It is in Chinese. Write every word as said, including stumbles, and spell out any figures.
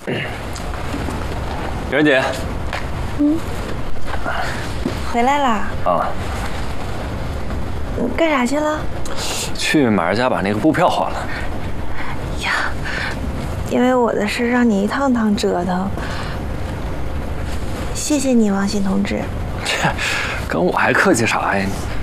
媛姐， 嗯，回来啦？ 啊， 干啥去了？ 去马儿家把那个布票还了。 呀，因为我的事让你一趟趟折腾，谢谢你，王鑫同志。 这，跟我还客气啥呀？